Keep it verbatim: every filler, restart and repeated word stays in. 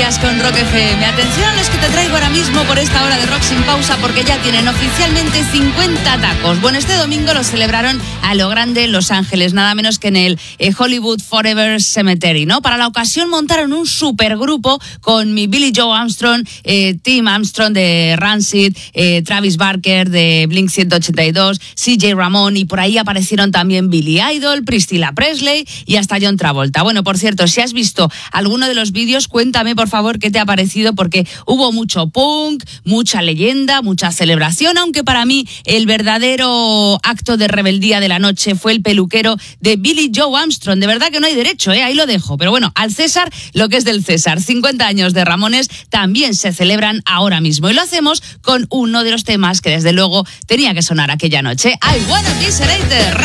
Días con Rock F M. Atención a los que te traigo ahora mismo por esta hora de Rock Sin Pausa, porque ya tienen oficialmente cincuenta tacos. Bueno, este domingo lo celebraron a lo grande en Los Ángeles, nada menos que en el eh, Hollywood Forever Cemetery, ¿no? Para la ocasión montaron un supergrupo con mi Billie Joe Armstrong, eh, Tim Armstrong de Rancid, eh, Travis Barker de Blink ciento ochenta y dos, C J Ramón, y por ahí aparecieron también Billy Idol, Priscilla Presley y hasta John Travolta. Bueno, por cierto, si has visto alguno de los vídeos, cuéntame por favor qué te ha parecido, porque hubo mucho punk, mucha leyenda, mucha celebración, aunque para mí el verdadero acto de rebeldía de la noche fue el peluquero de Billie Joe Armstrong. De verdad que no hay derecho, ¿eh? Ahí lo dejo. Pero bueno, al César lo que es del César. cincuenta años de Ramones también se celebran ahora mismo, y lo hacemos con uno de los temas que desde luego tenía que sonar aquella noche. I Wanna Be Sedated.